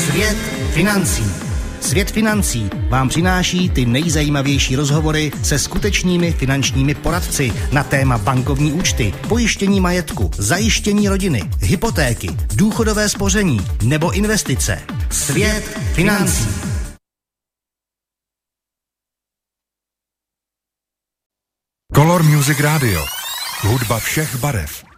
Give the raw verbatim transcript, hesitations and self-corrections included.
Svět financí. Svět financí vám přináší ty nejzajímavější rozhovory se skutečnými finančními poradci na téma bankovní účty, pojištění majetku, zajištění rodiny, hypotéky, důchodové spoření nebo investice. Svět financí. Color Music Radio. Hudba všech barev.